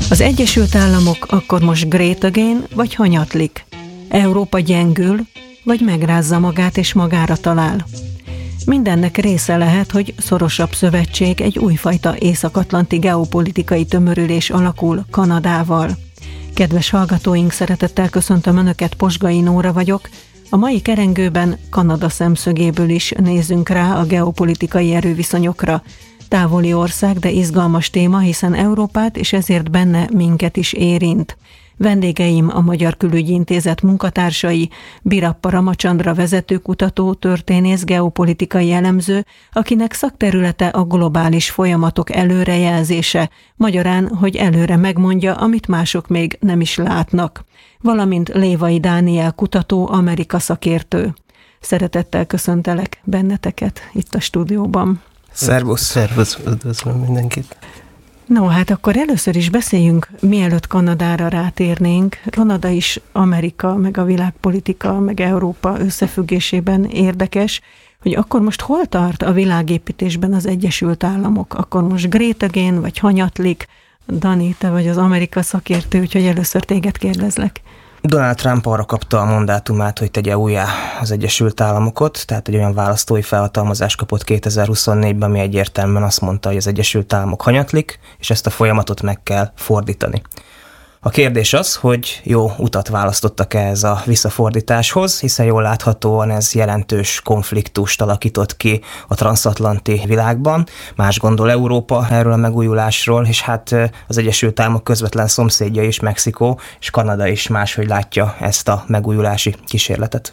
Az Egyesült Államok akkor most great again, vagy hanyatlik? Európa gyengül, vagy megrázza magát és magára talál? Mindennek része lehet, hogy szorosabb szövetség, egy újfajta észak-atlanti geopolitikai tömörülés alakul Kanadával. Kedves hallgatóink, szeretettel köszöntöm Önöket, Posgai Nóra vagyok. A mai kerengőben Kanada szemszögéből is nézzünk rá a geopolitikai erőviszonyokra. Távoli ország, de izgalmas téma, hiszen Európát és ezért benne minket is érint. Vendégeim a Magyar Külügyi Intézet munkatársai, Birappa Ramacsandra vezetőkutató, történész, geopolitikai elemző, akinek szakterülete a globális folyamatok előrejelzése, magyarán, hogy előre megmondja, amit mások még nem is látnak, valamint Lévai Dániel kutató, Amerika szakértő. Szeretettel köszöntelek benneteket itt a stúdióban. Szervusz! Szervusz, üdvözlöm mindenkit! No, hát akkor először is beszéljünk, mielőtt Kanadára rátérnénk. Kanada is Amerika, meg a világpolitika, meg Európa összefüggésében érdekes, hogy akkor most hol tart a világépítésben az Egyesült Államok? Akkor most great again, vagy hanyatlik? Dani, te vagy az Amerika szakértő, úgyhogy először téged kérdezlek. Donald Trump arra kapta a mandátumát, hogy tegye újjá az Egyesült Államokat, tehát egy olyan választói felhatalmazást kapott 2024-ben, ami egyértelműen azt mondta, hogy az Egyesült Államok hanyatlik, és ezt a folyamatot meg kell fordítani. A kérdés az, hogy jó utat választottak ez a visszafordításhoz, hiszen jól láthatóan ez jelentős konfliktust alakított ki a transatlanti világban. Más gondol Európa erről a megújulásról, és hát az Egyesült Államok közvetlen szomszédja is, Mexikó és Kanada is máshogy látja ezt a megújulási kísérletet.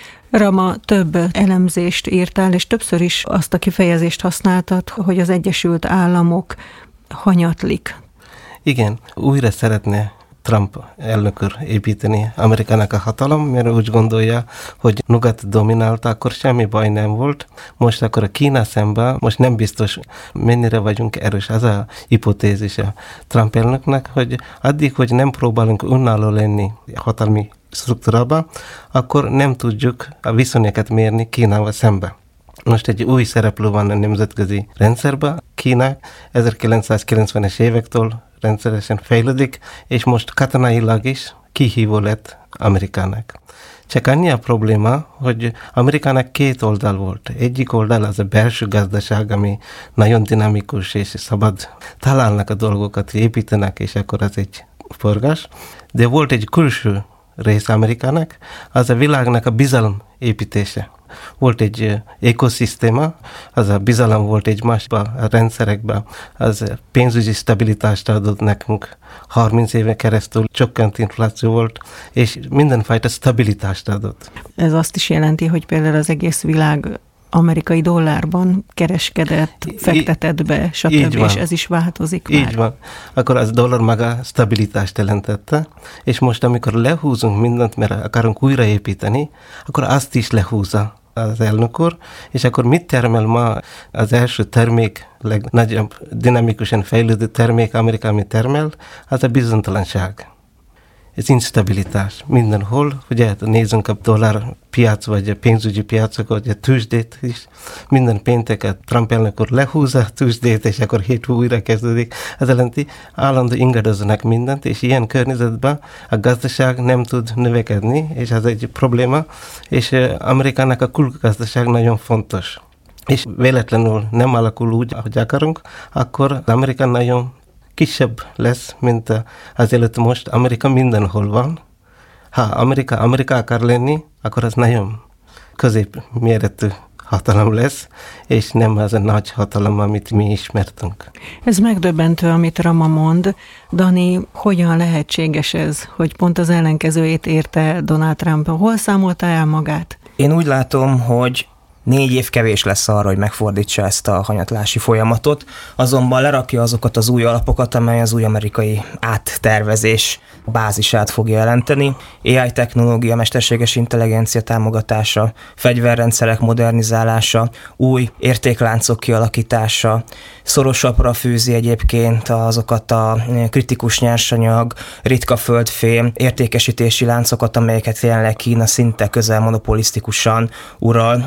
Rama, több elemzést írtál, és többször is azt a kifejezést használtad, hogy az Egyesült Államok hanyatlik. Igen, újra szeretne Trump elnök úr építeni Amerikának a hatalom, mert úgy gondolja, hogy nyugat dominálta, akkor semmi baj nem volt. Most akkor a Kína szemben, most nem biztos mennyire vagyunk erős. Az a hipotézis a Trump elnöknek, hogy addig, hogy nem próbálunk önálló lenni hatalmi struktúrában, akkor nem tudjuk a viszonyokat mérni Kínával szemben. Most egy új szereplő van a nemzetközi rendszerben. Kína 1990-es évektől rendszeresen fejlődik, és most katonailag is kihívó lett Amerikának. Csak annyi a probléma, hogy Amerikának két oldal volt. Egyik oldal az a belső gazdaság, ami nagyon dinamikus és szabad. Találnak a dolgokat, építenek, és akkor az egy forgás. De volt egy külső rész Amerikának, az a világnak a bizalom építése. Volt egy ökoszisztéma, az a bizalom volt egymásban, a rendszerekben, az pénzügyi stabilitást adott nekünk. 30 éve keresztül csökkent infláció volt, és mindenfajta stabilitást adott. Ez azt is jelenti, hogy például az egész világ amerikai dollárban kereskedett, fektetett be, stb. És ez is változik már. Így van. Akkor az dollár maga stabilitást jelentette, és most amikor lehúzunk mindent, mert akarunk újraépíteni, akkor azt is lehúzza az elnök úr, és akkor mit termel ma az első termék, legnagyobb dinamikusan fejlődő termék Amerikában termel, az a bizonytalanság. Ez instabilitás. Mindenhol, ugye nézzünk a dollárpiac, vagy a pénzügyi piacok, vagy a tőzsdét is. Minden pénteket Trump elnök úr lehúzza a tőzsdét, és akkor hétfő újra kezdődik. Ez jelenti, állandó ingadoznak mindent, és ilyen környezetben a gazdaság nem tud növekedni, és ez egy probléma, és Amerikának a külgazdaság nagyon fontos. És véletlenül nem alakul úgy, ahogy akarunk, akkor Amerika nagyon kisebb lesz, mint az előtt most. Amerika mindenhol van. Ha Amerika akar lenni, akkor az nagyon középméretű hatalom lesz, és nem az a nagy hatalom, amit mi ismertünk. Ez megdöbbentő, amit Rama mond. Dani, hogyan lehetséges ez, hogy pont az ellenkezőjét érte Donald Trump? Hol számolta el magát? Én úgy látom, hogy 4 év kevés lesz arra, hogy megfordítsa ezt a hanyatlási folyamatot, azonban lerakja azokat az új alapokat, amely az új amerikai áttervezés bázisát fogja jelenteni. AI technológia, mesterséges intelligencia támogatása, fegyverrendszerek modernizálása, új értékláncok kialakítása, szorosabbra fűzi egyébként azokat a kritikus nyersanyag, ritka földfém, értékesítési láncokat, amelyeket jelenleg Kína szinte közel monopolisztikusan ural. Tehát most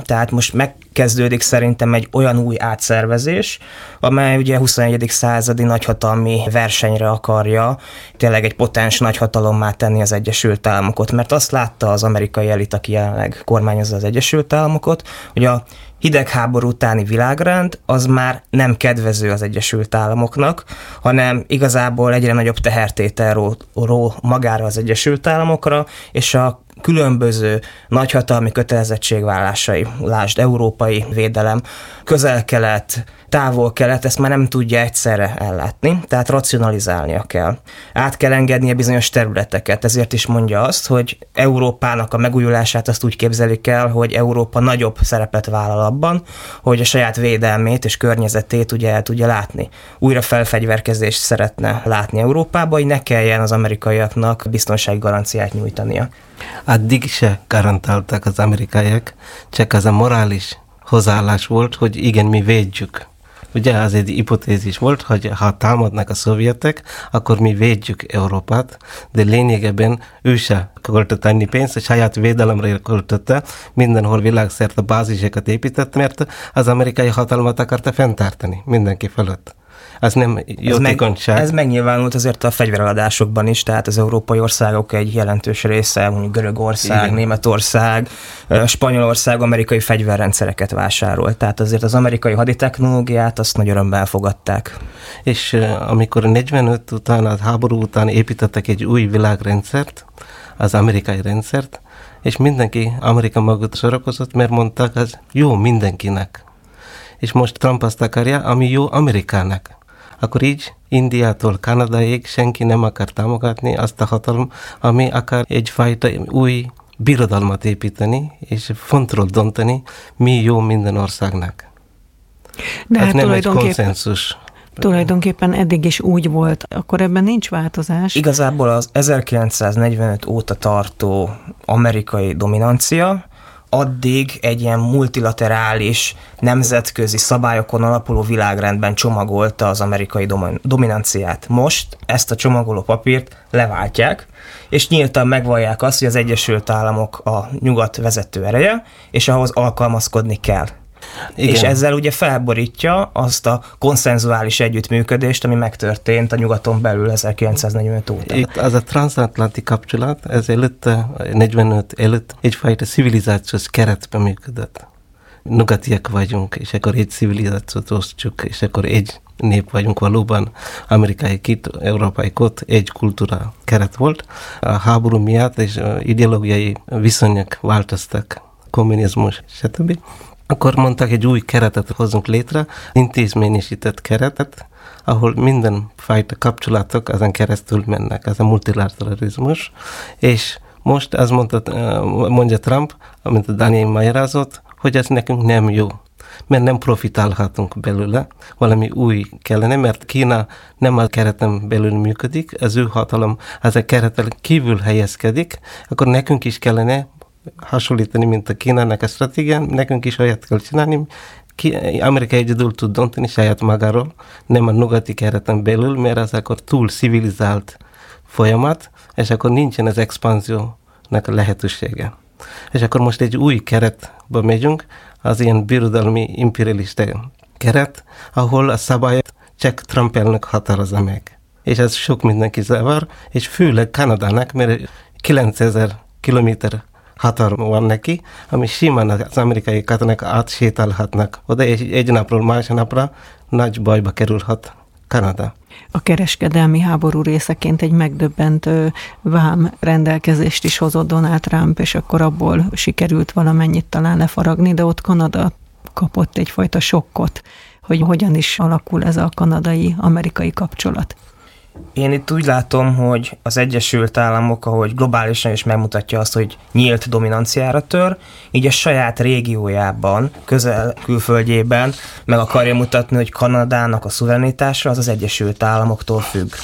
most megkezdődik szerintem egy olyan új átszervezés, amely ugye 21. századi nagyhatalmi versenyre akarja tényleg egy potens nagyhatalommá tenni az Egyesült Államokot, mert azt látta az amerikai elit, aki jelenleg kormányozza az Egyesült Államokat, hogy a hidegháború utáni világrend az már nem kedvező az Egyesült Államoknak, hanem igazából egyre nagyobb tehertétel ró magára az Egyesült Államokra, és a különböző nagyhatalmi kötelezettségvállásai, lásd európai védelem, közel-kelet, távol-kelet, ezt már nem tudja egyszerre ellátni, tehát racionalizálnia kell. Át kell engednie bizonyos területeket, ezért is mondja azt, hogy Európának a megújulását azt úgy képzelik el, hogy Európa nagyobb szerepet vállal abban, hogy a saját védelmét és környezetét ugye el tudja látni. Újra felfegyverkezést szeretne látni Európába, hogy ne kelljen az amerikaiaknak biztonsági garanciát nyújtania. Addig se garantáltak az amerikaiak, csak az a morális hozzáállás volt, hogy igen, mi védjük. Ugye az egy hipotézis volt, hogy ha támadnak a szovjetek, akkor mi védjük Európát, de lényegében ő se költött annyi pénzt, a saját védelemre költötte, mindenhol világszerte bázisokat épített, mert az amerikai hatalmat akarta fenntartani mindenki fölött. Ez nem jótékonyság. Ez megnyilvánult azért a fegyvereladásokban is, tehát az európai országok egy jelentős része, mondjuk Görögország, igen, Németország, Spanyolország amerikai fegyverrendszereket vásárolt. Tehát azért az amerikai haditechnológiát azt nagy örömmel elfogadták. És amikor 45 után, a háború után építettek egy új világrendszert, az amerikai rendszert, és mindenki Amerika magot sorakozott, mert mondták, az jó mindenkinek. És most Trump azt akarja, ami jó Amerikának. Akkor így Indiától Kanadáig senki nem akar támogatni azt a hatalom, ami akar egyfajta új birodalmat építeni, és fontról dönteni, mi jó minden országnak. De hát nem egy konszenzus. Tulajdonképpen eddig is úgy volt, akkor ebben nincs változás. Igazából az 1945 óta tartó amerikai dominancia addig egy ilyen multilaterális, nemzetközi szabályokon alapuló világrendben csomagolta az amerikai dominanciát. Most ezt a csomagoló papírt leváltják, és nyíltan megvallják azt, hogy az Egyesült Államok a nyugat vezető ereje, és ahhoz alkalmazkodni kell. Igen. És ezzel ugye felborítja azt a konszenzuális együttműködést, ami megtörtént a nyugaton belül 1945 óta. Itt az a transatlanti kapcsolat, ez előtt, 45 előtt egyfajta civilizációs keretben működött. Nyugatiak vagyunk, és akkor egy civilizációt osztjuk, és akkor egy nép vagyunk valóban, amerikai kit, európai kot, egy kultúra keret volt. A háború miatt és ideológiai viszonyok változtak, kommunizmus, stb. Akkor mondták, egy új keretet hozzunk létre, intézményesített keretet, ahol mindenfajta kapcsolatok ezen keresztül mennek, ez a multilateralizmus, és most azt mondja Trump, amit a Daniel magyarázott, hogy ez nekünk nem jó, mert nem profitálhatunk belőle, valami új kellene, mert Kína nem a kereten belül működik, az ő hatalom az a kereten kívül helyezkedik, akkor nekünk is kellene hasonlítani, mint a Kínának a stratégián, nekünk is olyat kell csinálni. Amerika egyedül tud dönteni saját magáról, nem a nyugati kereten belül, mert az akkor túl civilizált folyamat, és akkor nincsen az expanziónak a lehetősége. És akkor most egy új keretbe megyünk, az ilyen birodalmi imperialista keret, ahol a szabályt csak Trump elnök határozza meg. És ez sok mindenki zavar, és főleg Kanadának, mert 9000 kilométer határ van neki, ami simán az amerikai katonák átsétálhatnak oda, és egy napról másnapra nagy bajba kerülhet Kanada. A kereskedelmi háború részeként egy megdöbbentő vám rendelkezést is hozott Donald Trump, és akkor abból sikerült valamennyit talán lefaragni, de ott Kanada kapott egyfajta sokkot, hogy hogyan is alakul ez a kanadai-amerikai kapcsolat. Én itt úgy látom, hogy az Egyesült Államok, ahogy globálisan is megmutatja azt, hogy nyílt dominanciára tör, így a saját régiójában, közel külföldjében meg akarja mutatni, hogy Kanadának a szuverenitása az Egyesült Államoktól függ.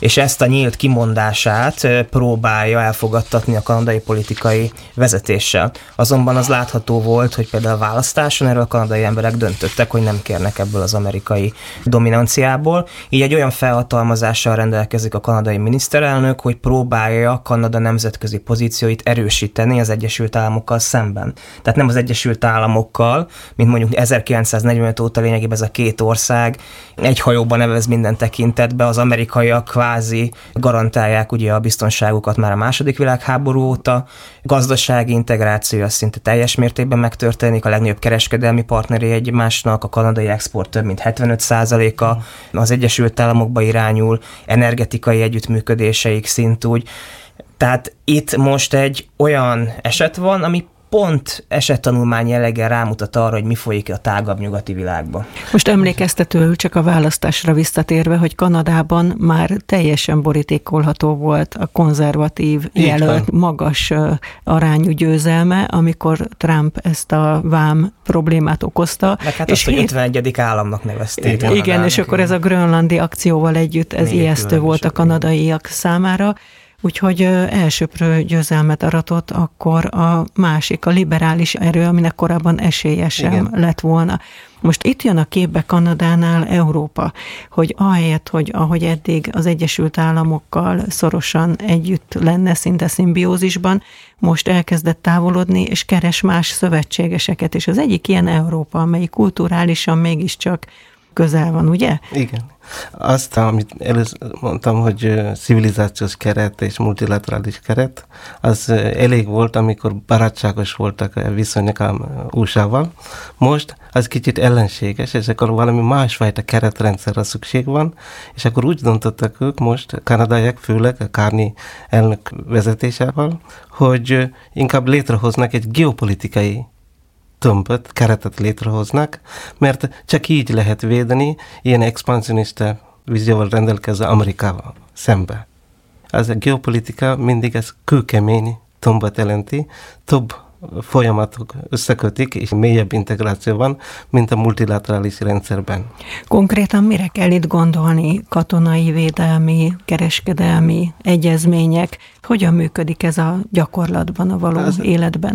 és ezt a nyílt kimondását próbálja elfogadtatni a kanadai politikai vezetéssel. Azonban az látható volt, hogy például a választáson erről a kanadai emberek döntöttek, hogy nem kérnek ebből az amerikai dominanciából. Így egy olyan felhatalmazással rendelkezik a kanadai miniszterelnök, hogy próbálja Kanada nemzetközi pozícióit erősíteni az Egyesült Államokkal szemben. Tehát nem az Egyesült Államokkal, mint mondjuk 1945 óta lényegében ez a két ország egy hajóban nevez minden tekintetben, az amerikaiak kvázi garantálják ugye a biztonságukat már a második világháború óta, gazdasági integráció az szinte teljes mértékben megtörténik, a legnagyobb kereskedelmi partneri egymásnak, a kanadai export több mint 75%-a az Egyesült Államokba irányul, energetikai együttműködéseik szintúgy. Tehát itt most egy olyan eset van, ami pont esettanulmány jelleggel rámutat arra, hogy mi folyik a tágabb nyugati világban. Most emlékeztetőül csak a választásra visszatérve, hogy Kanadában már teljesen borítékolható volt a konzervatív jelölt magas arányú győzelme, amikor Trump ezt a vám problémát okozta. Meg hát azt, hogy 51. államnak nevezték. Igen, és akkor ez a grönlandi akcióval együtt ez ijesztő volt a kanadaiak számára. Úgyhogy elsöprő győzelmet aratott akkor a másik, a liberális erő, aminek korábban esélye sem lett volna. Most itt jön a képbe Kanadánál Európa, hogy ahelyett, hogy ahogy eddig az Egyesült Államokkal szorosan együtt lenne, szinte szimbiózisban, most elkezdett távolodni, és keres más szövetségeseket, és az egyik ilyen Európa, amely kulturálisan mégiscsak közel van, ugye? Igen. Azt, amit először mondtam, hogy civilizációs keret és multilaterális keret, az elég volt, amikor barátságos voltak a viszonyok a USA-val. Most az kicsit ellenséges, és akkor valami másfajta keretrendszerre szükség van, és akkor úgy döntöttek ők most, kanadaiak, főleg a Carney elnök vezetésével, hogy inkább létrehoznak egy geopolitikai tömböt, keretet létrehoznak, mert csak így lehet védeni ilyen expansionista vízióval rendelkező Amerikával szembe. Az a geopolitika mindig ez kőkemény tömböt jelenti, több folyamatok összekötik, és mélyebb integráció van, mint a multilaterális rendszerben. Konkrétan mire kell itt gondolni? Katonai, védelmi, kereskedelmi egyezmények? Hogyan működik ez a gyakorlatban, a való életben?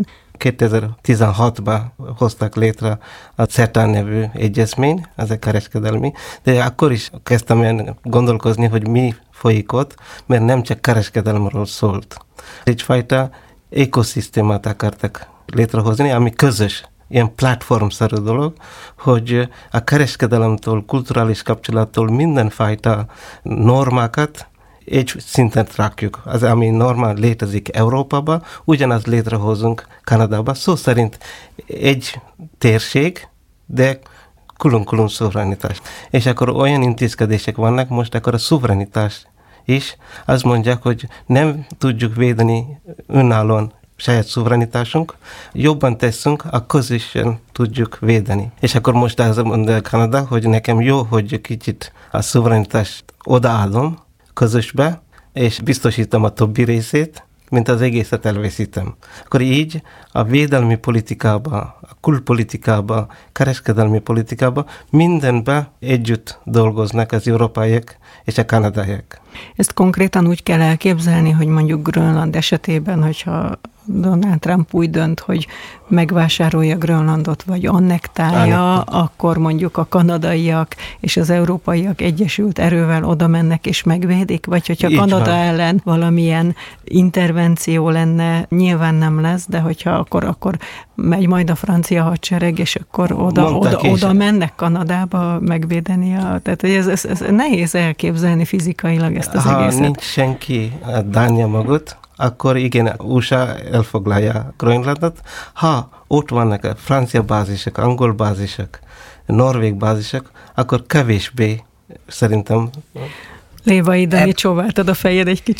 2016-ban hoztak létre a CETA nevű egyezmény, ez a kereskedelmi, de akkor is kezdtem gondolkozni, hogy mi folyik ott, mert nem csak kereskedelemről szólt. Egyfajta ökoszisztémát akartak létrehozni, ami közös, ilyen platformszerű dolog, hogy a kereskedelemtől, kulturális kapcsolattól mindenfajta normákat egy szinten rakjuk. Az, ami normál létezik Európában, ugyanaz létrehozunk Kanadában. Szó szerint egy térség, de külön-külön szuverenitás. És akkor olyan intézkedések vannak, most akkor a szuverenitás is. Azt mondják, hogy nem tudjuk védeni önállóan saját szuverenitásunk, jobban teszünk, a közösen tudjuk védeni. És akkor most azt mondja Kanada, hogy nekem jó, hogy kicsit a szuverenitást odaadom közösbe, és biztosítom a többi részét, mint az egészet elveszítem. Akkor így a védelmi politikába, a külpolitikába, kereskedelmi politikába mindenben együtt dolgoznak az európaiak és a kanadaiak. Ezt konkrétan úgy kell elképzelni, hogy mondjuk Grönland esetében, hogyha Donald Trump úgy dönt, hogy megvásárolja Grönlandot, vagy annektálja, akkor mondjuk a kanadaiak és az európaiak egyesült erővel oda mennek és megvédik, vagy hogyha Kanada ellen valamilyen intervenció lenne, nyilván nem lesz, de hogyha akkor megy majd a francia hadsereg, és akkor oda mennek Kanadába megvédeni. Tehát ez nehéz elképzelni fizikailag ezt az egészet. Ha nincs senki a Dánia mögött, akkor igen, USA elfoglalja Grönlandot. Ha ott vannak a francia bázisok, angol bázisok, norvég bázisok, akkor kevésbé szerintem. Lévai Dani, csóváltad a fejed egy kicsit.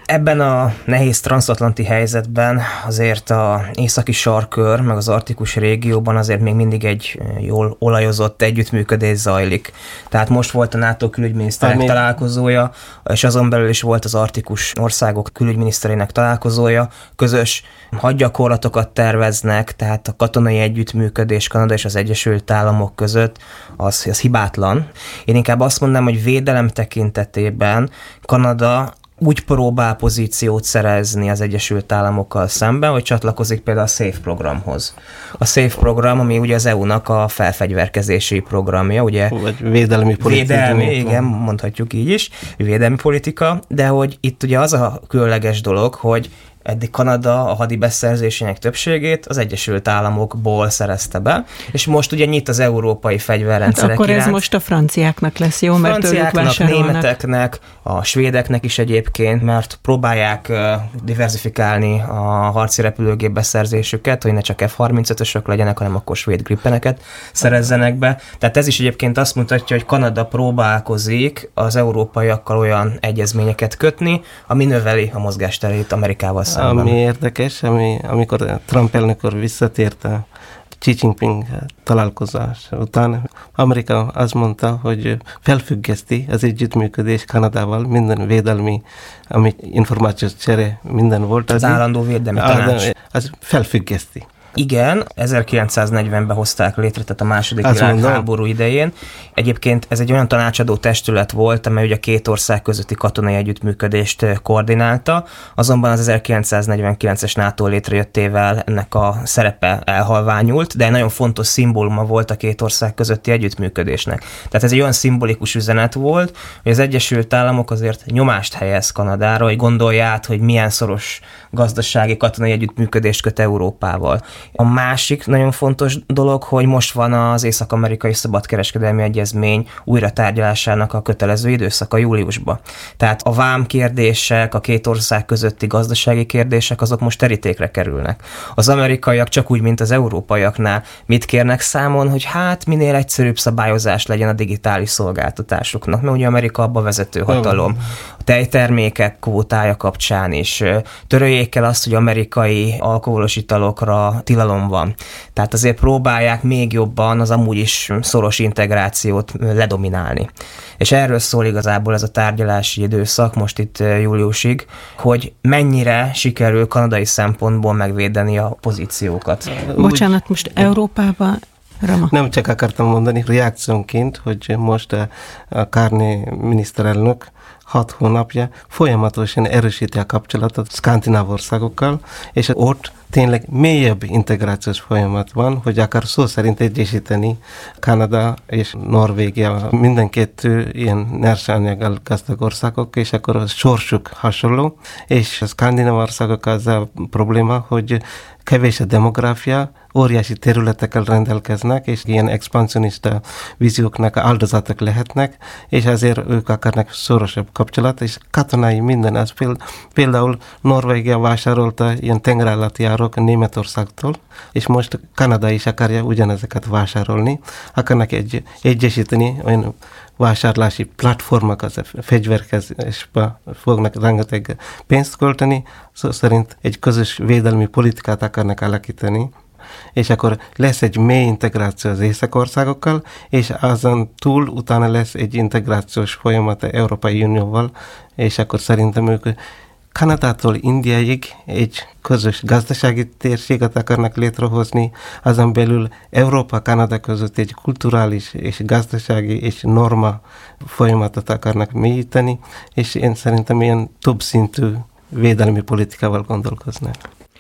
Ebben a nehéz transatlanti helyzetben azért az északi sarkkör, meg az arktikus régióban azért még mindig egy jól olajozott együttműködés zajlik. Tehát most volt a NATO külügyminiszterek találkozója, és azon belül is volt az arktikus országok külügyminiszterének találkozója. Közös hadgyakorlatokat terveznek, tehát a katonai együttműködés Kanada és az Egyesült Államok között az hibátlan. Én inkább azt mondanám, hogy védelem tekintetében Kanada úgy próbál pozíciót szerezni az Egyesült Államokkal szemben, hogy csatlakozik például a SAFE programhoz. A SAFE program, ami ugye az EU-nak a felfegyverkezési programja, ugye? Vagy védelmi politika. Igen, mondhatjuk így is, védelmi politika, de hogy itt ugye az a különleges dolog, hogy eddig Kanada a hadi beszerzésének többségét az Egyesült Államokból szerezte be, és most ugye nyit az európai fegyverrendszerek akkor iránt. Ez most a franciáknak lesz jó, mert franciáknak, németeknek, a svédeknek is egyébként, mert próbálják diversifikálni a harci repülőgép beszerzésüket, hogy ne csak F-35-ösök legyenek, hanem akkor svéd Gripeneket szerezzenek be. Tehát ez is egyébként azt mutatja, hogy Kanada próbálkozik az európaiakkal olyan egyezményeket kötni, ami növeli a mozgásterét Amerikával szemben. Ami érdekes, amikor Trump elnök úr visszatért a Xi Jinping találkozás után, Amerika azt mondta, hogy felfüggeszti az együttműködés Kanadával, minden védelmi, ami információs csere, minden volt. Az állandó védelmi tanács. Az felfüggeszti. Igen, 1940-ben hozták létre, tehát a második világháború idején. Egyébként ez egy olyan tanácsadó testület volt, amely ugye a két ország közötti katonai együttműködést koordinálta, azonban az 1949-es NATO létrejöttével ennek a szerepe elhalványult, de egy nagyon fontos szimbóluma volt a két ország közötti együttműködésnek. Tehát ez egy olyan szimbolikus üzenet volt, hogy az Egyesült Államok azért nyomást helyez Kanadára, hogy gondolja át, hogy milyen szoros gazdasági katonai együttműködést köt Európával. A másik nagyon fontos dolog, hogy most van az Észak-amerikai szabadkereskedelmi egyezmény újra tárgyalásának a kötelező időszaka júliusban. Tehát a vám kérdések, a két ország közötti gazdasági kérdések, azok most terítékre kerülnek. Az amerikaiak csak úgy, mint az európaiaknál mit kérnek számon, hogy hát minél egyszerűbb szabályozás legyen a digitális szolgáltatásoknak, mert ugye Amerika abba vezető hatalom. A tejtermékek kvótája kapcsán is töröljék el azt, hogy amerikai alkoholos italokra tilalom van. Tehát azért próbálják még jobban az amúgy is szoros integrációt ledominálni. És erről szól igazából ez a tárgyalási időszak most itt júliusig, hogy mennyire sikerül kanadai szempontból megvédeni a pozíciókat. Bocsánat, most Európában Rama. Nem csak akartam mondani reakciónként, hogy most a Carney miniszterelnök 6 hónapja folyamatosan erősíti a kapcsolatot skandináv országokkal, és ott tényleg mélyebb integrációs folyamat van, hogy akar szó szerint egyesíteni Kanada és Norvégia, mindenkettő ilyen nyersanyaggal gazdag országok, és akkor a sorsuk hasonló, és a skandináv országok az a probléma, hogy kevés a demográfia, óriási területekkel rendelkeznek, és ilyen expansionista vízióknak áldozatok lehetnek, és azért ők akarnak szorosabb kapcsolat, és katonai minden, az például Norvégia vásárolta ilyen tengerállatjárók Németországtól, és most Kanada is akarja ugyanezeket vásárolni, akarnak egyesíteni olyan vásárlási platformok, az fegyverkezésbe fognak rengeteg pénzt költeni, szó szerint egy közös védelmi politikát akarnak alakítani, és akkor lesz egy mély integráció az északországokkal, és azon túl utána lesz egy integrációs folyamat az Európai Unióval, és akkor szerintem ők Kanadától Indiáig egy közös gazdasági térséget akarnak létrehozni, azon belül Európa-Kanada között egy kulturális és gazdasági és norma folyamatot akarnak mélyíteni, és én szerintem ilyen többszintű védelmi politikával gondolkoznak.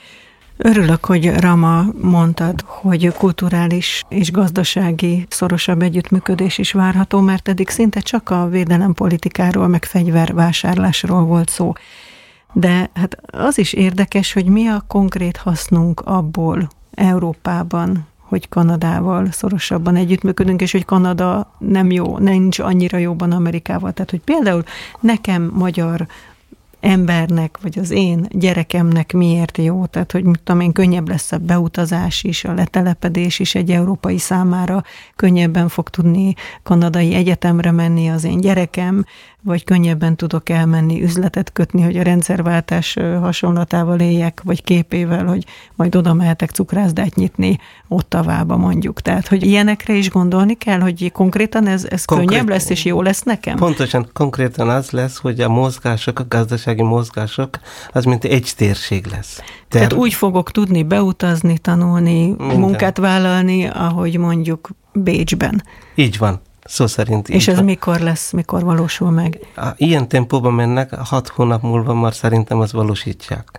Örülök, hogy Rama mondtad, hogy kulturális és gazdasági szorosabb együttműködés is várható, mert eddig szinte csak a védelempolitikáról, meg fegyvervásárlásról volt szó. De hát az is érdekes, hogy mi a konkrét hasznunk abból Európában, hogy Kanadával szorosabban együttműködünk, és hogy Kanada nincs annyira jóban Amerikával. Tehát, hogy például nekem magyar embernek, vagy az én gyerekemnek miért jó, tehát hogy mit tudom én, könnyebb lesz a beutazás is, a letelepedés is egy európai számára, könnyebben fog tudni kanadai egyetemre menni az én gyerekem, vagy könnyebben tudok elmenni üzletet kötni, hogy a rendszerváltás hasonlatával éljek, vagy képével, hogy majd oda mehetek cukrászdát nyitni Ottavába mondjuk. Tehát, hogy ilyenekre is gondolni kell, hogy konkrétan ez könnyebb lesz, és jó lesz nekem? Pontosan, konkrétan az lesz, hogy a mozgások, a gazdasági mozgások, az mint egy térség lesz. Tehát úgy fogok tudni beutazni, tanulni, munkát vállalni, ahogy mondjuk Bécsben. Így van. Szó szerint. És ez mikor lesz, mikor valósul meg? Ilyen tempóban mennek, 6 hónap múlva már szerintem azt valósítják.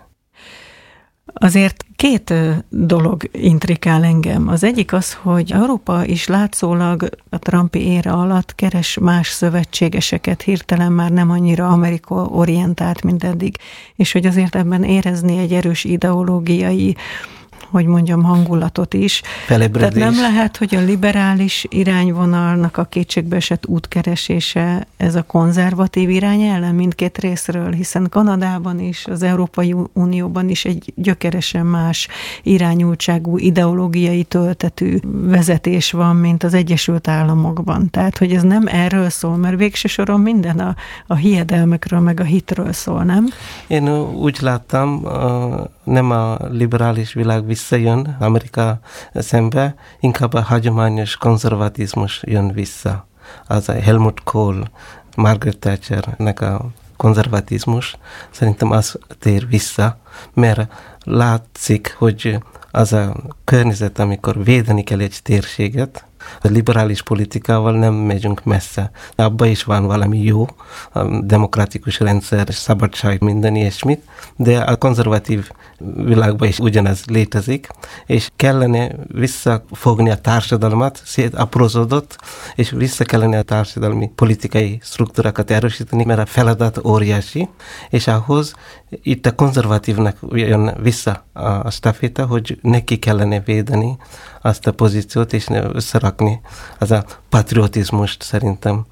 Azért 2 dolog intrikál engem. Az egyik az, hogy Európa is látszólag a Trumpi éra alatt keres más szövetségeseket, hirtelen már nem annyira Amerika orientált, mint eddig, és hogy azért ebben érezni egy erős ideológiai, hogy mondjam, hangulatot is. Felébredés. Tehát nem lehet, hogy a liberális irányvonalnak a kétségbeesett útkeresése ez a konzervatív irány ellen mindkét részről, hiszen Kanadában is, az Európai Unióban is egy gyökeresen más irányultságú, ideológiai töltetű vezetés van, mint az Egyesült Államokban. Tehát, hogy ez nem erről szól, mert végső soron minden a hiedelmekről, meg a hitről szól, nem? Én úgy láttam, nem a liberális világ visszajön Amerika szembe, inkább a hagyományos konzervatizmus jön vissza. Az a Helmut Kohl, Margaret Thatchernek a konzervatizmus, szerintem az tér vissza, mert látszik, hogy az a környezet, amikor védeni kell egy térséget, a liberális politikával nem megyünk messze. Abban is van valami jó, a demokratikus rendszer, szabadság, minden ilyesmit, de a konzervatív világban is ugyanez létezik, és kellene visszafogni a társadalmat, szétaprózódott, és vissza kellene a társadalmi politikai struktúrákat erősíteni, mert a feladat óriási, és ahhoz itt a konzervatívnak jön vissza a staféta, hogy neki kellene védeni azt a pozíciót, és összerakni az a patriotizmust szerintem.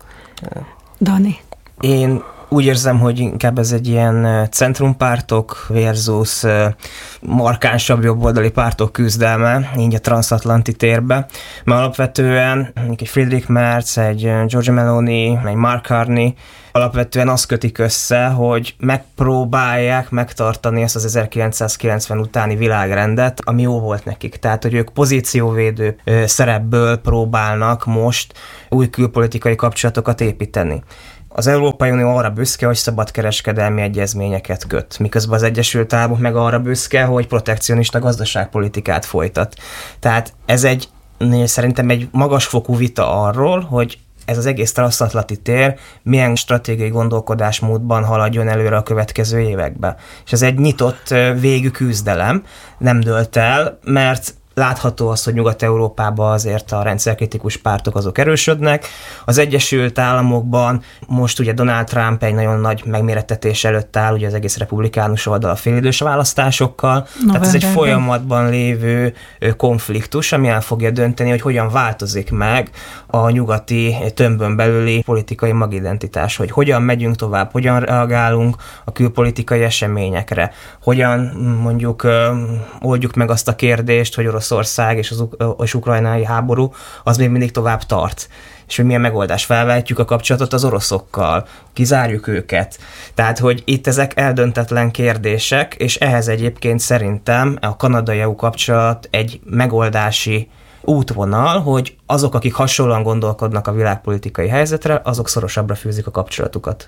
Dani? Én úgy érzem, hogy inkább ez egy ilyen centrumpártok versus markánsabb jobboldali pártok küzdelme, így a transatlanti térbe, mert alapvetően egy Friedrich Merz, egy Giorgia Meloni, egy Mark Carney alapvetően azt kötik össze, hogy megpróbálják megtartani ezt az 1990 utáni világrendet, ami jó volt nekik. Tehát, hogy ők pozícióvédő szerepből próbálnak most új külpolitikai kapcsolatokat építeni. Az Európai Unió arra büszke, hogy szabadkereskedelmi egyezményeket köt, miközben az Egyesült Államok meg arra büszke, hogy protekcionista gazdaságpolitikát folytat. Tehát ez szerintem egy magasfokú vita arról, hogy ez az egész transatlanti tér milyen stratégiai gondolkodásmódban haladjon előre a következő években. És ez egy nyitott végű küzdelem, nem dőlt el, mert látható az, hogy Nyugat-Európában azért a rendszerkritikus pártok azok erősödnek. Az Egyesült Államokban most ugye Donald Trump egy nagyon nagy megmérettetés előtt áll, ugye az egész republikánus oldal a félidős választásokkal. Tehát ez egy folyamatban lévő konfliktus, ami el fogja dönteni, hogy hogyan változik meg a nyugati tömbön belüli politikai magidentitás, hogy hogyan megyünk tovább, hogyan reagálunk a külpolitikai eseményekre, hogyan mondjuk oldjuk meg azt a kérdést, hogy Oroszország és az ukrajnai háború az még mindig tovább tart. És hogy milyen megoldás, felvehetjük a kapcsolatot az oroszokkal, kizárjuk őket. Tehát, hogy itt ezek eldöntetlen kérdések, és ehhez egyébként szerintem a kanadai-EU kapcsolat egy megoldási útvonal, hogy azok, akik hasonlóan gondolkodnak a világpolitikai helyzetre, azok szorosabbra fűzik a kapcsolatukat.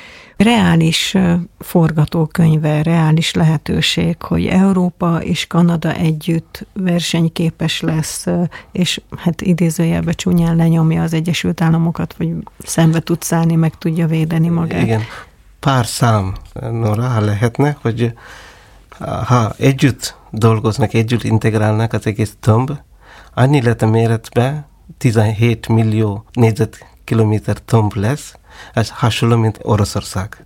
Reális forgatókönyve, reális lehetőség, hogy Európa és Kanada együtt versenyképes lesz, és hát idézőjelben csúnyán lenyomja az Egyesült Államokat, vagy szembe tud szállni, meg tudja védeni magát. Igen, pár szám, Nora, lehetne, hogy ha együtt dolgoznak, együtt integrálnak az egész tömb, annyi lett a méretben 17 millió négyzetkilométer tömb lesz, ez hasonló, mint Oroszország.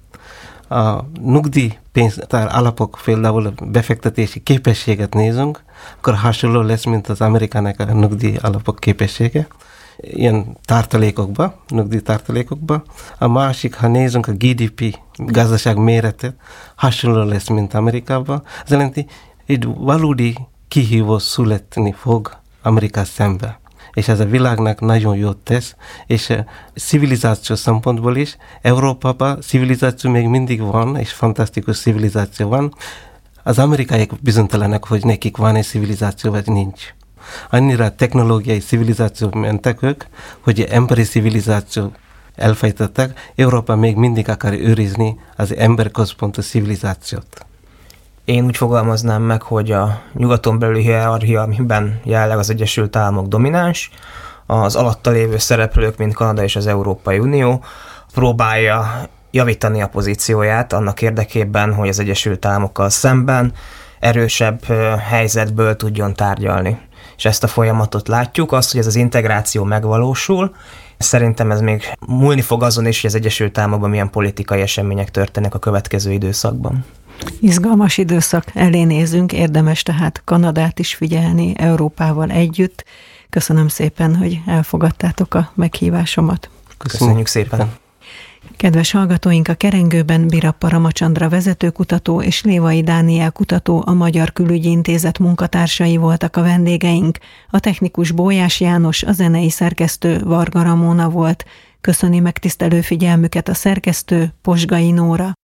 A nyugdíjpénztár alapok például befektetési képességet nézünk, akkor hasonló lesz, mint az Amerikának a nyugdíj alapok képessége. Ilyen tartalékokba, nyugdíjtartalékokba. A másik, ha nézünk a GDP, gazdaság méretet, hasonló lesz, mint Amerikában. Ez jelenti, egy valódi kihívó születni fog Amerika szembe. és ez a világnak nagyon jót tesz, és civilizáció szempontból is, Európában civilizáció még mindig van, és fantasztikus civilizáció van. Az amerikaiak bizonytalanak, hogy nekik van egy civilizáció, vagy nincs. Annyira technológiai civilizáció mentek ők, hogy emberi civilizáció elfejtettek, Európa még mindig akar őrizni az emberközpontú civilizációt. Én úgy fogalmaznám meg, hogy a nyugaton belüli hierarchia, amiben jelenleg az Egyesült Államok domináns, az alatta lévő szereplők, mint Kanada és az Európai Unió próbálja javítani a pozícióját annak érdekében, hogy az Egyesült Államokkal szemben erősebb helyzetből tudjon tárgyalni. És ezt a folyamatot látjuk, azt, hogy ez az integráció megvalósul. Szerintem ez még múlni fog azon is, hogy az Egyesült Államokban milyen politikai események történnek a következő időszakban. Izgalmas időszak elé nézünk, érdemes tehát Kanadát is figyelni Európával együtt. Köszönöm szépen, hogy elfogadtátok a meghívásomat. Köszönjük szépen! Kedves hallgatóink, a Kerengőben Birappa Ramacsandra vezetőkutató és Lévai Dániel kutató, a Magyar Külügyi Intézet munkatársai voltak a vendégeink. A technikus Bójás János, a zenei szerkesztő Varga Ramóna volt. Köszöni megtisztelő figyelmüket a szerkesztő, Posgai Nóra.